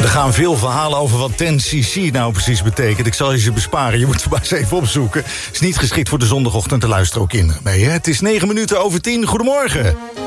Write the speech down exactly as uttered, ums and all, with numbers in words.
Er gaan veel verhalen over wat tien cc nou precies betekent. Ik zal je ze besparen, je moet het maar eens even opzoeken. Het is niet geschikt voor de zondagochtend, te luisteren ook kinderen mee. Hè? Het is negen minuten over tien. Goedemorgen.